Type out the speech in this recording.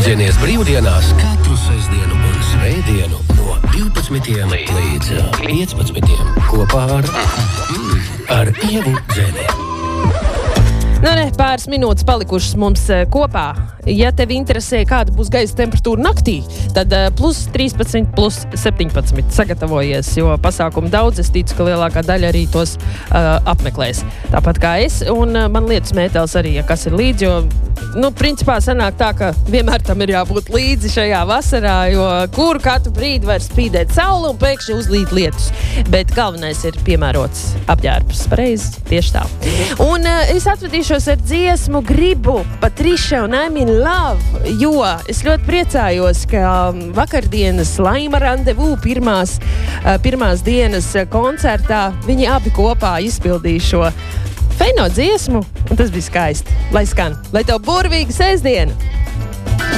Mūsdienies brīvdienās katru sestdienu un svētdienu no 12 līdz 15 kopā ar Ievu Zeni. Pāris minūtes palikušas mums kopā. Ja tevi interesē, kāda būs gaisa temperatūra naktī, tad plus 13, plus 17 sagatavojies, jo pasākumu daudz, es ticu, ka lielākā daļa arī tos apmeklēs. Tāpat kā es, un man lietas mētels arī, ja kas ir līdzi, jo, principā sanāk tā, ka vienmēr tam ir jābūt līdzi šajā vasarā, jo kuru katru brīdi var spīdēt saule un pēkšņi uzlīt lietus. Bet galvenais ir piemērots apģērbs. Pareizi, tieši tā. Un es atvedīšos ar dziesmu Gribu, Patriša un I'm in love, jo es ļoti priecājos, ka vakardienas Laima Randevu pirmās dienas koncertā viņi abi kopā izpildīja šo feino dziesmu, un tas bija skaisti. Lai skan, lai tev burvīga sestdiena!